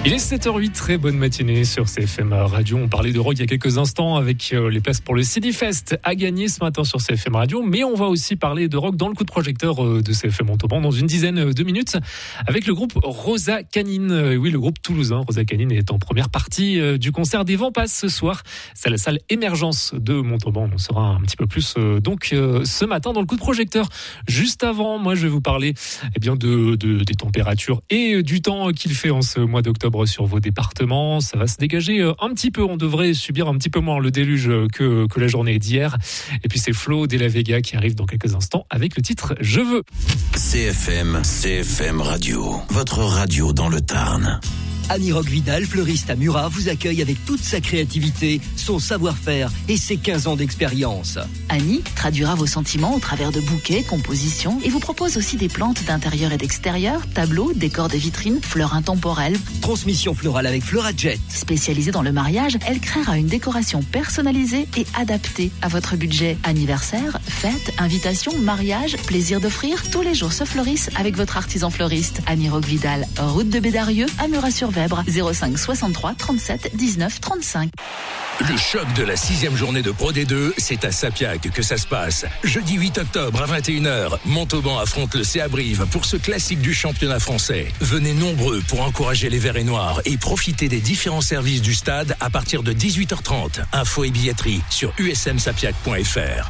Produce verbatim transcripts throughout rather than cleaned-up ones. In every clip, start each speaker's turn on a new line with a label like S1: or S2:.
S1: Il est sept heures huit, très bonne matinée sur C F M Radio. On parlait de rock il y a quelques instants avec les places pour le C D Fest à gagner ce matin sur C F M Radio. Mais on va aussi parler de rock dans le coup de projecteur de C F M Montauban dans une dizaine de minutes avec le groupe Rosa Canine. Oui, le groupe toulousain Rosa Canine est en première partie du concert des Vents Passent ce soir. C'est la salle Émergence de Montauban. On saura un petit peu plus donc ce matin dans le coup de projecteur. Juste avant, moi je vais vous parler eh bien de, de des températures et du temps qu'il fait en ce mois d'octobre sur vos départements. Ça va se dégager un petit peu. On devrait subir un petit peu moins le déluge que, que la journée d'hier. Et puis c'est Flo de la Vega qui arrive dans quelques instants avec le titre Je veux.
S2: C F M, C F M Radio, votre radio dans le Tarn.
S3: Annie Roque-Vidal, fleuriste à Murat, vous accueille avec toute sa créativité, son savoir-faire et ses quinze ans d'expérience.
S4: Annie traduira vos sentiments au travers de bouquets, compositions et vous propose aussi des plantes d'intérieur et d'extérieur, tableaux, décors de vitrines, fleurs intemporelles.
S3: Transmission florale avec Fleurajet.
S4: Spécialisée dans le mariage, elle créera une décoration personnalisée et adaptée à votre budget. Anniversaire, fête, invitation, mariage, plaisir d'offrir, tous les jours se fleurissent avec votre artisan fleuriste. Annie Roque-Vidal, route de Bédarieux, à Murat-sur zéro cinq soixante-trois trente-sept dix-neuf trente-cinq.
S5: Le choc de la sixième journée de Pro D deux, c'est à Sapiac que ça se passe. Jeudi huit octobre à vingt et une heures, Montauban affronte le C A Brive pour ce classique du championnat français. Venez nombreux pour encourager les Verts et Noirs et profiter des différents services du stade à partir de dix-huit heures trente. Info et billetterie sur u s m sapiac point f r.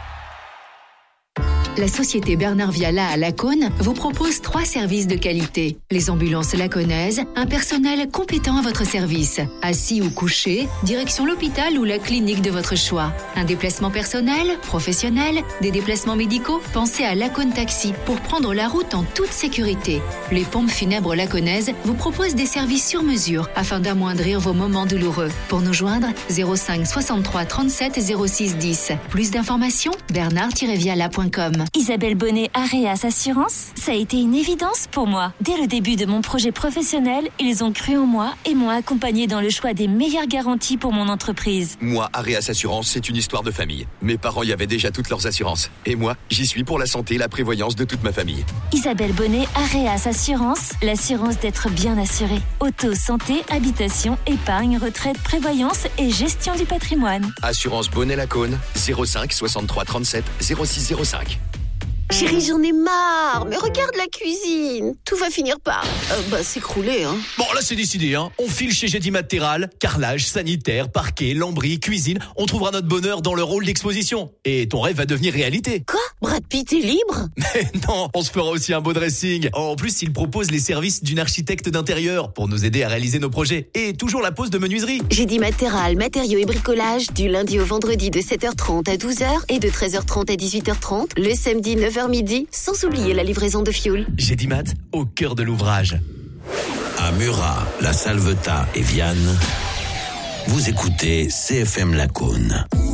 S6: La société Bernard Viala à Lacaune vous propose trois services de qualité. Les ambulances lacaunaises, un personnel compétent à votre service. Assis ou couché, direction l'hôpital ou la clinique de votre choix. Un déplacement personnel, professionnel, des déplacements médicaux, pensez à Lacaune Taxi pour prendre la route en toute sécurité. Les pompes funèbres lacaunaises vous proposent des services sur mesure afin d'amoindrir vos moments douloureux. Pour nous joindre, zéro cinq soixante-trois trente-sept zéro six dix. Plus d'informations, bernard tiret viala point com.
S7: Isabelle Bonnet, Areas Assurance, ça a été une évidence pour moi. Dès le début de mon projet professionnel, ils ont cru en moi et m'ont accompagné dans le choix des meilleures garanties pour mon entreprise.
S8: Moi, Areas Assurance, c'est une histoire de famille. Mes parents y avaient déjà toutes leurs assurances. Et moi, j'y suis pour la santé et la prévoyance de toute ma famille.
S7: Isabelle Bonnet, Areas Assurance, l'assurance d'être bien assuré. Auto, santé, habitation, épargne, retraite, prévoyance et gestion du patrimoine.
S8: Assurance Bonnet-Lacaune, zéro cinq soixante-trois trente-sept zéro six zéro cinq.
S9: Chérie, j'en ai marre, mais regarde la cuisine. Tout va finir par euh, bah, s'écrouler, hein.
S10: Bon, là, c'est décidé, hein. On file chez Gédi Mattéral, carrelage, sanitaire, parquet, lambris, cuisine. On trouvera notre bonheur dans le rôle d'exposition. Et ton rêve va devenir réalité.
S9: Quoi ? Brad Pitt est libre ?
S10: Mais non, on se fera aussi un beau dressing. En plus, il propose les services d'une architecte d'intérieur pour nous aider à réaliser nos projets. Et toujours la pose de menuiserie.
S9: Gédi Mattéral, matériaux et bricolage, du lundi au vendredi de sept heures trente à douze heures et de treize heures trente à dix-huit heures trente. Le samedi neuf heures midi, sans oublier la livraison de fioul.
S10: Gédi Mat, au cœur de l'ouvrage.
S2: À Murat, La Salvetat et Vianne, vous écoutez C F M Lacaune.